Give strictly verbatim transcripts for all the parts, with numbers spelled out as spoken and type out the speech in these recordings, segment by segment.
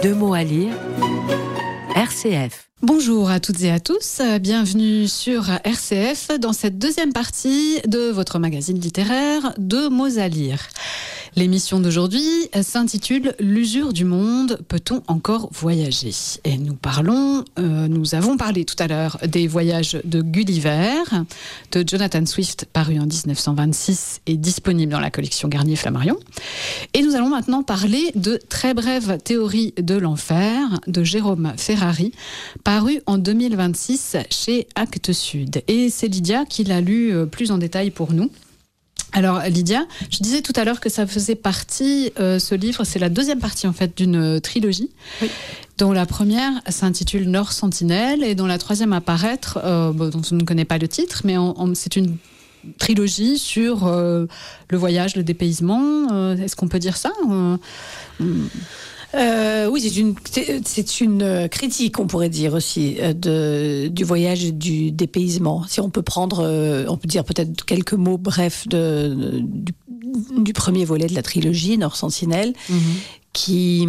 Deux mots à lire, R C F. Bonjour à toutes et à tous, bienvenue sur R C F dans cette deuxième partie de votre magazine littéraire Deux mots à lire. L'émission d'aujourd'hui s'intitule « L'usure du monde, peut-on encore voyager ?» Et nous parlons, euh, nous avons parlé tout à l'heure des voyages de Gulliver, de Jonathan Swift, paru en dix-neuf cent vingt-six et disponible dans la collection Garnier-Flammarion. Et nous allons maintenant parler de Très brève théorie de l'enfer, de Jérôme Ferrari, paru en deux mille vingt-six chez Actes Sud. Et c'est Lydia qui l'a lu plus en détail pour nous. Alors Lydia, je disais tout à l'heure que ça faisait partie, euh, ce livre, c'est la deuxième partie en fait d'une trilogie, oui, dont la première s'intitule Nord Sentinelle et dont la troisième à paraître, euh, bon, dont on ne connaît pas le titre, mais on, on, c'est une trilogie sur euh, le voyage, le dépaysement, euh, est-ce qu'on peut dire ça euh, Euh, oui, c'est une, c'est une critique, on pourrait dire aussi, de, du voyage et du dépaysement. Si on peut prendre, on peut dire peut-être quelques mots brefs de, du, du premier volet de la trilogie, Nord Sentinelle, mm-hmm. qui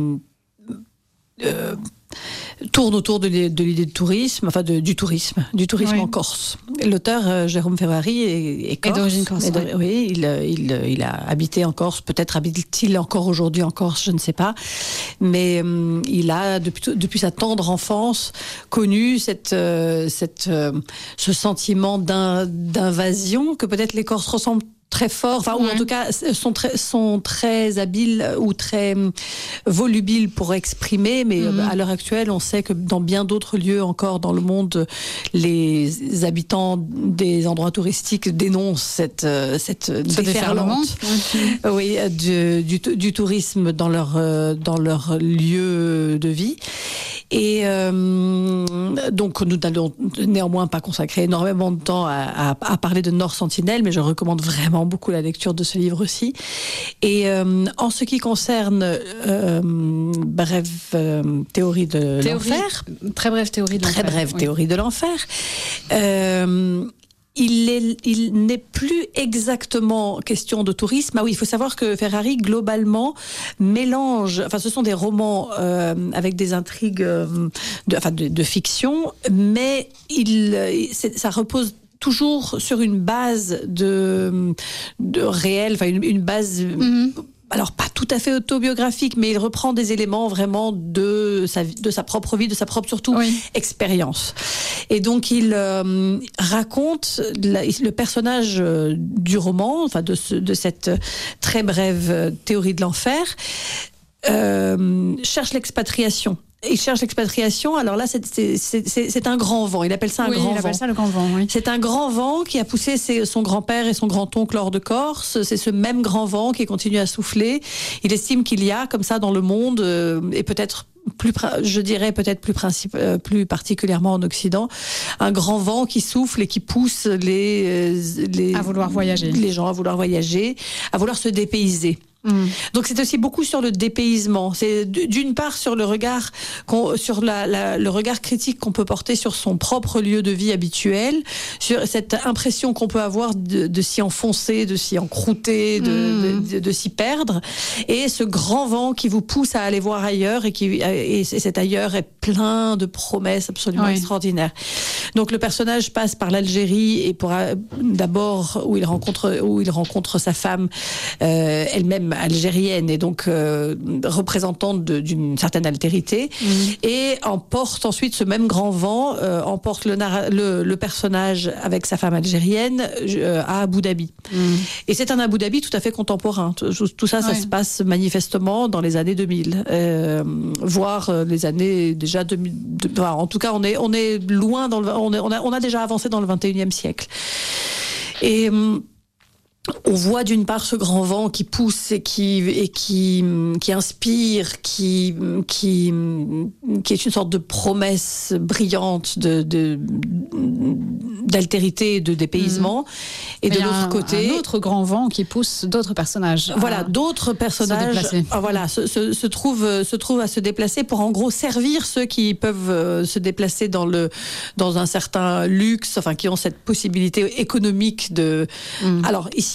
euh, tourne autour de l'idée de tourisme, enfin de, du tourisme, du tourisme oui. en Corse. L'auteur euh, Jérôme Ferrari est, est corse. Et d'origine corse. Et de, oui, oui il, il, il a habité en Corse, peut-être habite-t-il encore aujourd'hui en Corse, je ne sais pas. Mais euh, il a, depuis, depuis sa tendre enfance, connu cette, euh, cette, euh, ce sentiment d'un, d'invasion que peut-être les Corses ressemblent très fort, enfin, ouais. ou en tout cas sont très, sont très habiles ou très volubiles pour exprimer, mais mmh. à l'heure actuelle, on sait que dans bien d'autres lieux encore dans le monde, les habitants des endroits touristiques dénoncent cette, cette déferlante, déferlante. oui, du, du, du tourisme dans leur, dans leur lieu de vie. Et euh, donc, nous n'allons néanmoins pas consacrer énormément de temps à, à, à parler de Nord Sentinelle, mais je recommande vraiment beaucoup la lecture de ce livre aussi. Et euh, en ce qui concerne euh, brève euh, théorie de théorie, l'enfer, très brève théorie de très l'enfer, brève oui. théorie de l'enfer. Euh, Il, est, il n'est plus exactement question de tourisme. Ah oui, il faut savoir que Ferrari, globalement, mélange... Enfin, ce sont des romans euh, avec des intrigues euh, de, enfin, de, de fiction, mais il, c'est, ça repose toujours sur une base de, de réel, enfin, une, une base... Mm-hmm. Alors, pas tout à fait autobiographique, mais il reprend des éléments vraiment de sa, de sa propre vie, de sa propre, surtout, oui. expérience. Et donc, il euh, raconte la, le personnage euh, du roman, enfin, de, ce, de cette très brève théorie de l'enfer, euh, cherche l'expatriation. Il cherche l'expatriation. Alors là, c'est, c'est, c'est, c'est un grand vent. Il appelle ça un oui, grand vent. Il appelle ça le grand vent, oui. C'est un grand vent qui a poussé ses, son grand-père et son grand-oncle hors de Corse. C'est ce même grand vent qui continue à souffler. Il estime qu'il y a, comme ça, dans le monde, euh, et peut-être plus, je dirais peut-être plus, principe, euh, plus particulièrement en Occident, un grand vent qui souffle et qui pousse les, les, à vouloir voyager. les gens à vouloir voyager, à vouloir se dépayser. Mmh. Donc c'est aussi beaucoup sur le dépaysement. C'est d'une part sur le regard, qu'on, sur la, la, le regard critique qu'on peut porter sur son propre lieu de vie habituel, sur cette impression qu'on peut avoir de, de s'y enfoncer, de s'y encrouter, de, mmh. de, de, de s'y perdre, et ce grand vent qui vous pousse à aller voir ailleurs et qui et cet ailleurs est plein de promesses absolument oui. extraordinaires. Donc le personnage passe par l'Algérie et pour d'abord où il rencontre où il rencontre sa femme, euh, elle-même algérienne et donc euh, représentante de, d'une certaine altérité, mmh. et emporte ensuite ce même grand vent, euh, emporte le, le, le personnage avec sa femme algérienne euh, à Abu Dhabi. Mmh. Et c'est un Abu Dhabi tout à fait contemporain. Tout, tout ça, ouais. ça se passe manifestement dans les années deux mille, euh, voire les années déjà deux mille. De, enfin, en tout cas, on est on est loin dans le, on, est, on a on a déjà avancé dans le vingt et unième siècle. Et on voit d'une part ce grand vent qui pousse et qui et qui qui inspire, qui qui qui est une sorte de promesse brillante de, de d'altérité, de dépaysement. Mmh. Et mais de l'autre un, côté, un autre grand vent qui pousse d'autres personnages. Voilà, d'autres personnages. Se déplacer. Ah, voilà, se, se, se trouvent se trouvent à se déplacer pour en gros servir ceux qui peuvent se déplacer dans le dans un certain luxe, enfin qui ont cette possibilité économique de. Mmh. Alors ici.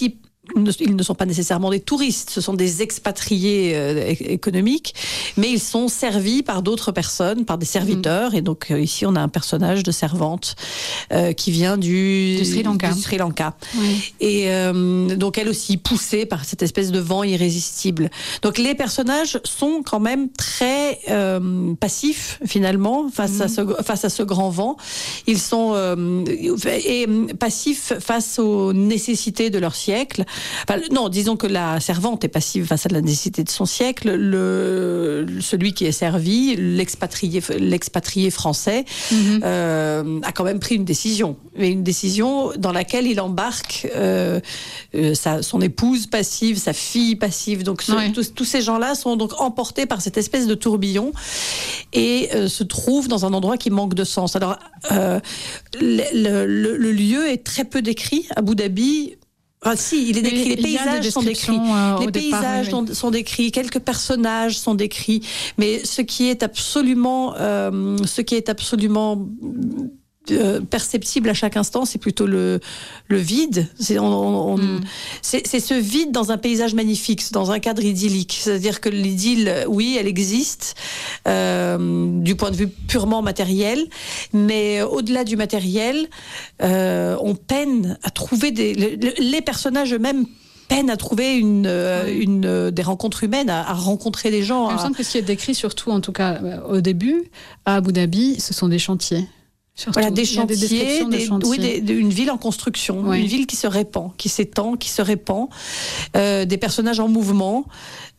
ils ne sont pas nécessairement des touristes, ce sont des expatriés euh, économiques, mais ils sont servis par d'autres personnes, par des serviteurs. Mmh. Et donc euh, ici, on a un personnage de servante euh, qui vient du, du Sri Lanka. Du Sri Lanka. Oui. Et euh, donc elle aussi poussée par cette espèce de vent irrésistible. Donc les personnages sont quand même très euh, passifs finalement face mmh. à ce face à ce grand vent. Ils sont euh, et passifs face aux nécessités de leur siècle. Enfin, non, disons que la servante est passive face à la nécessité de son siècle. Le, celui qui est servi, l'expatrié, l'expatrié français, mmh. euh, a quand même pris une décision. Mais une décision dans laquelle il embarque euh, euh, sa, son épouse passive, sa fille passive. Donc ce, ouais. tous, tous ces gens-là sont donc emportés par cette espèce de tourbillon et euh, se trouvent dans un endroit qui manque de sens. Alors, euh, le, le, le lieu est très peu décrit. Abu Dhabi. Ah, si, il est décrit, les paysages sont décrits, euh, les paysages départ, oui. sont décrits, quelques personnages sont décrits, mais ce qui est absolument, euh, ce qui est absolument euh, perceptible à chaque instant, c'est plutôt le le vide. C'est, on, on, mm. c'est, c'est ce vide dans un paysage magnifique, dans un cadre idyllique. C'est-à-dire que l'idylle, oui, elle existe euh, du point de vue purement matériel, mais au-delà du matériel, euh, on peine à trouver des les, les personnages eux-mêmes peine à trouver une, euh, une, euh, des rencontres humaines, à, à rencontrer des gens. Il me semble que ce qui est décrit surtout, en tout cas au début, à Abu Dhabi, ce sont des chantiers. Surtout, voilà, des chantiers, des des, de chantiers. Oui, des, une ville en construction, oui. Une ville qui se répand, qui s'étend, qui se répand, euh, des personnages en mouvement.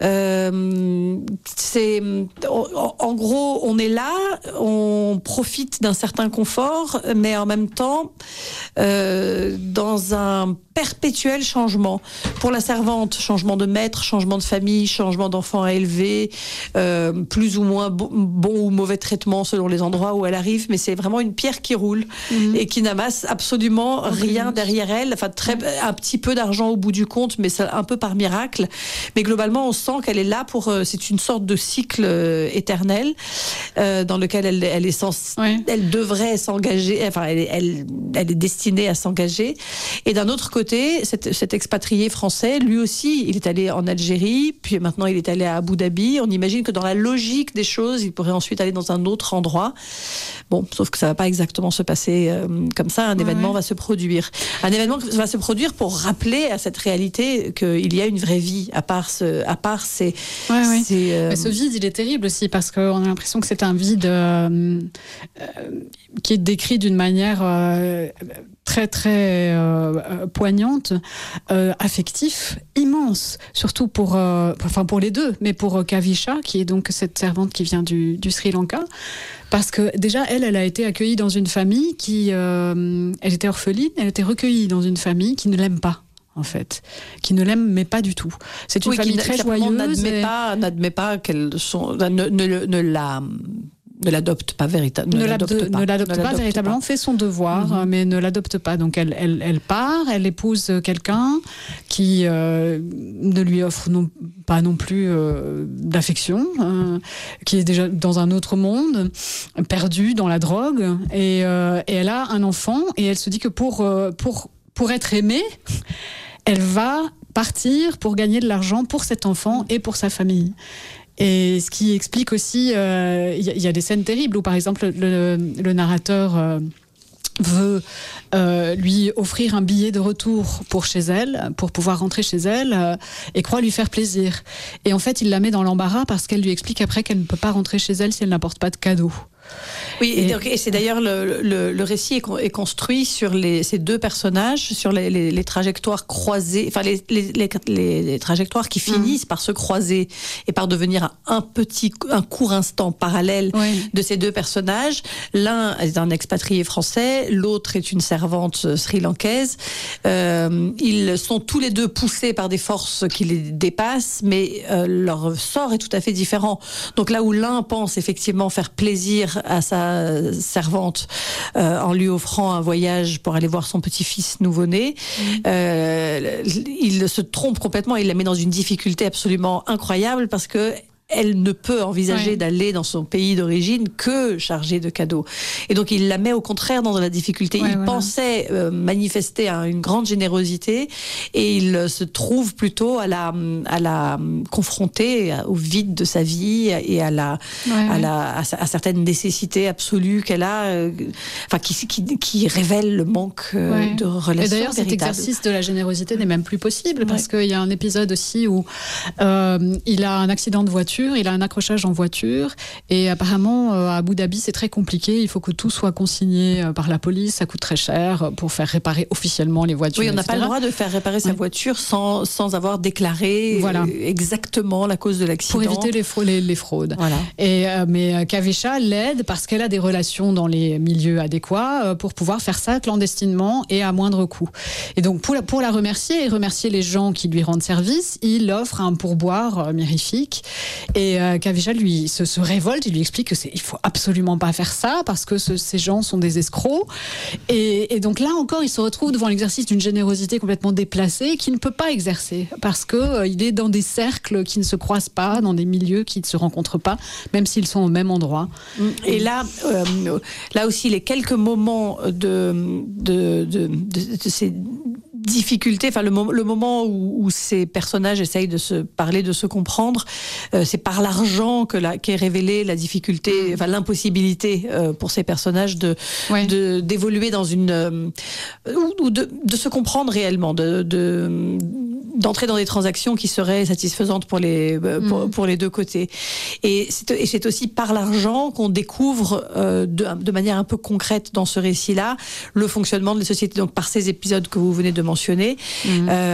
Euh, c'est, en, en gros, on est là, on profite d'un certain confort, mais en même temps, euh, dans un perpétuel changement. Pour la servante, changement de maître, changement de famille, changement d'enfant à élever, euh, plus ou moins bon, bon ou mauvais traitement selon les endroits où elle arrive, mais c'est vraiment une pierre qui roule mmh. et qui n'amasse absolument okay. rien derrière elle. Enfin, très, mmh. un petit peu d'argent au bout du compte, mais c'est un peu par miracle. Mais globalement, on sent qu'elle est là pour. Euh, c'est une sorte de cycle euh, éternel euh, dans lequel elle, elle est sens, ouais. elle devrait s'engager. Enfin, elle, elle, elle est destinée à s'engager. Et d'un autre côté, cet, cet expatrié français, lui aussi, il est allé en Algérie, puis maintenant il est allé à Abu Dhabi. On imagine que dans la logique des choses, il pourrait ensuite aller dans un autre endroit. Bon, sauf que ça va pas exactement se passer euh, comme ça. Un ouais, événement ouais. va se produire. Un événement va se produire pour rappeler à cette réalité qu'il y a une vraie vie à part ce, à part ces. Ouais, ouais. ces euh... Mais ce vide, il est terrible aussi parce qu'on a l'impression que c'est un vide euh, euh, qui est décrit d'une manière euh, très très euh, poignante, euh, affectif, immense, surtout pour, euh, enfin pour les deux, mais pour Kavisha, qui est donc cette servante qui vient du, du Sri Lanka. Parce que déjà, elle, elle a été accueillie dans une famille qui... Euh, elle était orpheline, elle était recueillie dans une famille qui ne l'aime pas, en fait. Qui ne l'aime, mais pas du tout. C'est une oui, famille très joyeuse. N'admet, et... pas, n'admet pas qu'elle sont, ne, ne, ne la... ne l'adopte pas véritablement. Ne, ne l'adopte, l'adopte pas, ne l'adopte ne pas l'adopte véritablement, pas. Fait son devoir, mm-hmm. mais ne l'adopte pas. Donc elle, elle, elle part, elle épouse quelqu'un qui euh, ne lui offre non, pas non plus euh, d'affection, euh, qui est déjà dans un autre monde, perdu dans la drogue, et, euh, et elle a un enfant, et elle se dit que pour, euh, pour, pour être aimée, elle va partir pour gagner de l'argent pour cet enfant et pour sa famille. Et ce qui explique aussi, il euh, y, y a des scènes terribles où, par exemple, le, le narrateur euh, veut euh, lui offrir un billet de retour pour chez elle, pour pouvoir rentrer chez elle, euh, et croit lui faire plaisir. Et en fait, il la met dans l'embarras parce qu'elle lui explique après qu'elle ne peut pas rentrer chez elle si elle n'apporte pas de cadeau. Oui, et, donc, et c'est d'ailleurs le, le, le récit est, est construit sur les, ces deux personnages, sur les, les, les trajectoires croisées, enfin les, les, les, les trajectoires qui finissent mmh. par se croiser et par devenir un petit, un court instant parallèle oui. de ces deux personnages. L'un est un expatrié français, l'autre est une servante sri-lankaise. Euh, ils sont tous les deux poussés par des forces qui les dépassent, mais euh, leur sort est tout à fait différent. Donc là où l'un pense effectivement faire plaisir à sa servante euh, en lui offrant un voyage pour aller voir son petit-fils nouveau-né, mmh. euh, il se trompe complètement, il la met dans une difficulté absolument incroyable parce que elle ne peut envisager ouais. d'aller dans son pays d'origine que chargée de cadeaux. Et donc il la met au contraire dans la difficulté. Ouais, il voilà. pensait euh, manifester hein, une grande générosité et il euh, se trouve plutôt à la, à la confronter au vide de sa vie et à, la, ouais, à, ouais. la, à, à certaines nécessités absolues qu'elle a, euh, enfin, qui, qui, qui révèlent le manque euh, ouais. de relations. Et d'ailleurs, cet exercice de la générosité n'est même plus possible parce ouais. qu'il y a un épisode aussi où euh, il a un accident de voiture, il a un accrochage en voiture et apparemment euh, à Abu Dhabi c'est très compliqué, il faut que tout soit consigné euh, par la police, ça coûte très cher pour faire réparer officiellement les voitures. Oui, on n'a et cetera. Pas le droit de faire réparer sa ouais. voiture sans, sans avoir déclaré voilà. exactement la cause de l'accident. Pour éviter les, fraudes. Les, les fraudes. Voilà. Et, euh, mais Kavecha l'aide parce qu'elle a des relations dans les milieux adéquats euh, pour pouvoir faire ça clandestinement et à moindre coût. Et donc pour la, pour la remercier et remercier les gens qui lui rendent service, il offre un pourboire euh, mirifique. Et euh, Kavecha lui se, se révolte, il lui explique que c'est, il faut absolument pas faire ça parce que ce, ces gens sont des escrocs. Et, et donc là encore, il se retrouve devant l'exercice d'une générosité complètement déplacée qu'il ne peut pas exercer parce que euh, il est dans des cercles qui ne se croisent pas, dans des milieux qui ne se rencontrent pas, même s'ils sont au même endroit. Et là, euh, là aussi, les quelques moments de de de, de, de ces difficultés, enfin le, mo- le moment où, où ces personnages essayent de se parler, de se comprendre, euh, c'est par l'argent que la, qu'est révélée la difficulté, enfin l'impossibilité euh, pour ces personnages de, ouais. de d'évoluer dans une euh, ou, ou de, de se comprendre réellement, de, de d'entrer dans des transactions qui seraient satisfaisantes pour les pour, mmh. pour les deux côtés. Et c'est, et c'est aussi par l'argent qu'on découvre euh, de, de manière un peu concrète dans ce récit-là le fonctionnement de la société. Donc par ces épisodes que vous venez de mentionné, mmh.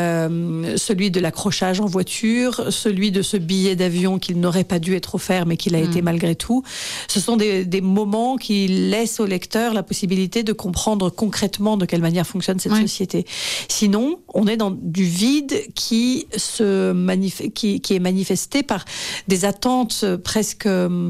euh, celui de l'accrochage en voiture, celui de ce billet d'avion qu'il n'aurait pas dû être offert mais qu'il a mmh. été malgré tout. Ce sont des, des moments qui laissent au lecteur la possibilité de comprendre concrètement de quelle manière fonctionne cette oui. société. Sinon, on est dans du vide qui se manif- qui, qui est manifesté par des attentes presque euh,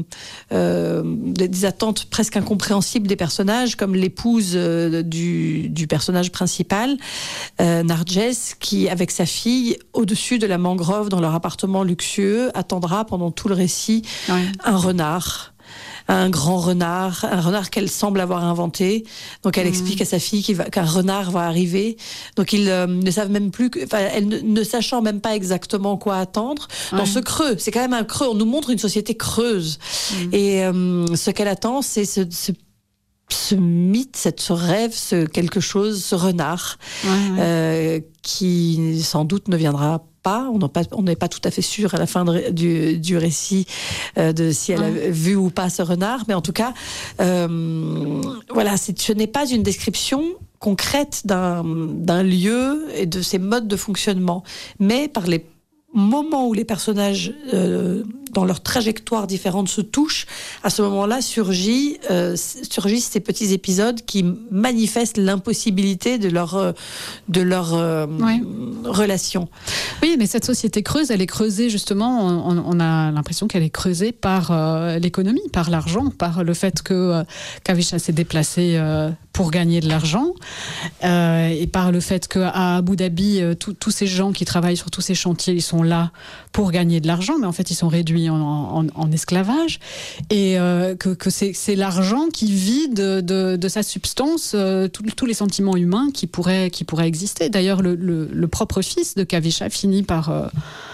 des attentes presque incompréhensibles des personnages, comme l'épouse euh, du, du personnage principal. Euh, Narges, qui, avec sa fille, au-dessus de la mangrove, dans leur appartement luxueux, attendra pendant tout le récit ouais. un renard. Un grand renard, un renard qu'elle semble avoir inventé. Donc elle mmh. explique à sa fille qu'il va, qu'un renard va arriver. Donc ils euh, ne savent même plus, que, enfin, elle ne, ne sachant même pas exactement quoi attendre. Ouais. Dans ce creux, c'est quand même un creux. On nous montre une société creuse. Mmh. Et euh, ce qu'elle attend, c'est ce, ce ce mythe, cette, ce rêve, ce quelque chose, ce renard, ouais, ouais. Euh, qui sans doute ne viendra pas. On n'est pas, on n'est pas tout à fait sûr à la fin de, du, du récit euh, de si elle ouais. a vu ou pas ce renard, mais en tout cas, euh, voilà, c'est, ce n'est pas une description concrète d'un, d'un lieu et de ses modes de fonctionnement, mais par les moments où les personnages, euh, dans leur trajectoire différente, se touchent, à ce moment-là surgit, euh, surgissent ces petits épisodes qui manifestent l'impossibilité de leur, euh, de leur euh, ouais. relation. Oui, mais cette société creuse, elle est creusée justement, on, on a l'impression qu'elle est creusée par euh, l'économie, par l'argent, par le fait que euh, Kavecha s'est déplacée euh, pour gagner de l'argent, euh, et par le fait qu'à Abu Dhabi, euh, tous ces gens qui travaillent sur tous ces chantiers, ils sont là pour gagner de l'argent, mais en fait ils sont réduits en, en, en esclavage, et euh, que, que c'est, c'est l'argent qui vide de, de, de sa substance euh, tous, tous les sentiments humains qui pourraient, qui pourraient exister. D'ailleurs, le, le, le propre fils de Kavecha finit par... Euh,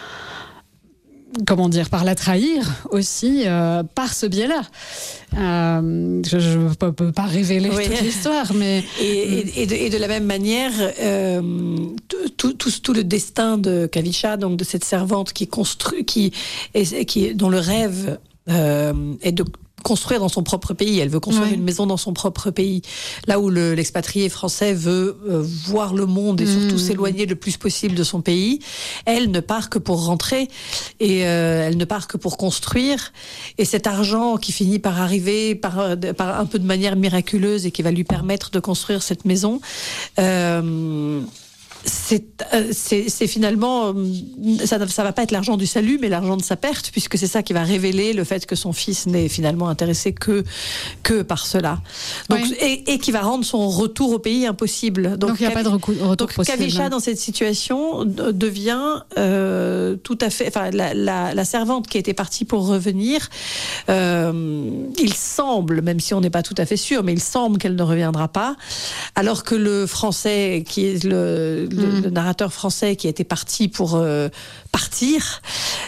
comment dire, par la trahir aussi, euh, par ce biais-là. Euh, je ne peux, peux pas révéler oui. toute l'histoire, mais... Et, et, et, de, et de la même manière, euh, tout, tout, tout le destin de Kavecha, donc de cette servante qui construit, qui, est, qui, dont le rêve euh, est de construire dans son propre pays. Elle veut construire ouais. une maison dans son propre pays. Là où le, l'expatrié français veut euh, voir le monde et surtout mmh. s'éloigner le plus possible de son pays, elle ne part que pour rentrer et euh, elle ne part que pour construire. Et cet argent qui finit par arriver par, par un peu de manière miraculeuse et qui va lui permettre de construire cette maison, euh, C'est, euh, c'est, c'est finalement, ça ne va pas être l'argent du salut, mais l'argent de sa perte, puisque c'est ça qui va révéler le fait que son fils n'est finalement intéressé que, que par cela. Donc, oui. et, et qui va rendre son retour au pays impossible. Donc, donc il n'y a pas de retour donc, possible. Kavicha, dans cette situation, devient euh, tout à fait... Enfin, la, la, la servante qui était partie pour revenir, euh, il semble, même si on n'est pas tout à fait sûr, mais il semble qu'elle ne reviendra pas, alors que le français, qui est le... Le, mmh. le narrateur français qui était parti pour euh, partir,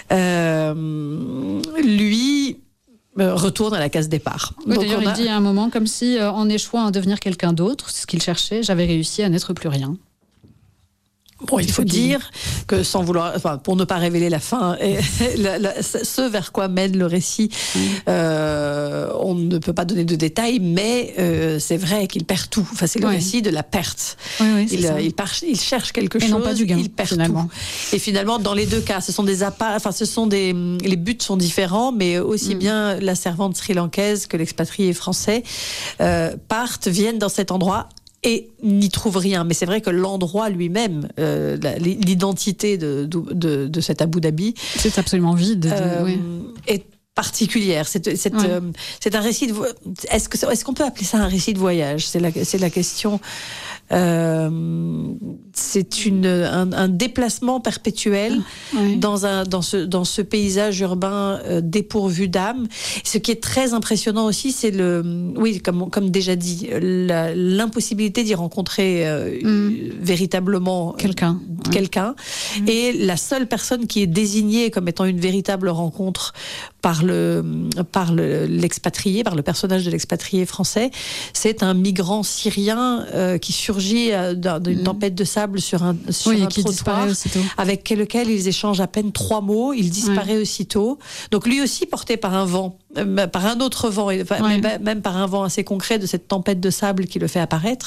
euh, lui euh, retourne à la case départ. Oui, Donc d'ailleurs, a... il dit à un moment comme si, euh, en échouant à devenir quelqu'un d'autre, ce qu'il cherchait, j'avais réussi à n'être plus rien. Bon, il faut dire que sans vouloir, enfin, pour ne pas révéler la fin, et la, la, ce vers quoi mène le récit, mmh. euh, on ne peut pas donner de détails, mais euh, c'est vrai qu'il perd tout. Enfin, c'est le ouais. récit de la perte. Oui, oui, c'est il, ça. Il, part, il cherche quelque et chose, non pas du gain, il perd finalement. tout. Et finalement, dans les deux cas, ce sont des appâts, enfin, ce sont des, les buts sont différents, mais aussi mmh. bien la servante sri-lankaise que l'expatrié français euh, partent, viennent dans cet endroit et n'y trouve rien. Mais c'est vrai que l'endroit lui-même, euh, l'identité de, de, de cet Abu Dhabi... C'est absolument vide. De, euh, oui. est particulière. C'est, c'est, ouais. euh, c'est un récit de... Est-ce, que, est-ce qu'on peut appeler ça un récit de voyage ? C'est la, c'est la question... Euh, c'est une, un, un déplacement perpétuel oui. dans, un, dans, ce, dans ce paysage urbain euh, dépourvu d'âme. Ce qui est très impressionnant aussi, c'est le, oui, comme, comme déjà dit, la, l'impossibilité d'y rencontrer euh, mm. véritablement quelqu'un, euh, quelqu'un. Mm. Et la seule personne qui est désignée comme étant une véritable rencontre par le, par le, l'expatrié, par le personnage de l'expatrié français, c'est un migrant syrien euh, qui surgit d'une mmh. tempête de sable sur un, sur oui, un qui trottoir, avec lequel ils échangent à peine trois mots. Il disparaît ouais. aussitôt. Donc lui aussi porté par un vent, euh, par un autre vent, et, ouais. mais, même par un vent assez concret de cette tempête de sable qui le fait apparaître.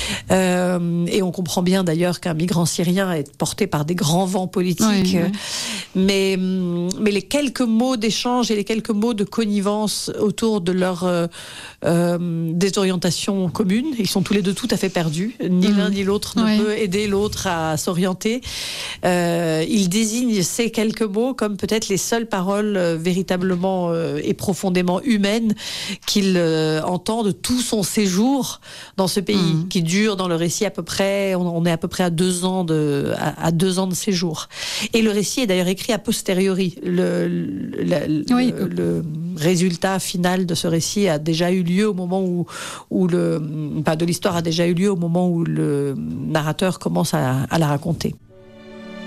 Euh, et on comprend bien d'ailleurs qu'un migrant syrien est porté par des grands vents politiques. Ouais, ouais. Mais, mais les quelques mots d'échange et les quelques mots de connivence autour de leur euh, euh, désorientation commune, ils sont tous les deux tout à fait perdus. Ni mmh. l'un ni l'autre ne ouais. peut aider l'autre à s'orienter. Euh, il désigne ces quelques mots comme peut-être les seules paroles euh, véritablement euh, et profondément humaines qu'il euh, entend de tout son séjour dans ce pays, mmh. qui dure dans le récit à peu près, on, on est à peu près à deux ans de, à, à deux ans de séjour. Et le récit est d'ailleurs écrit a posteriori. Le, le, le, oui. le, le résultat final de ce récit a déjà eu lieu au moment où, où le, enfin, de l'histoire a déjà eu lieu au moment où le narrateur commence à, à la raconter.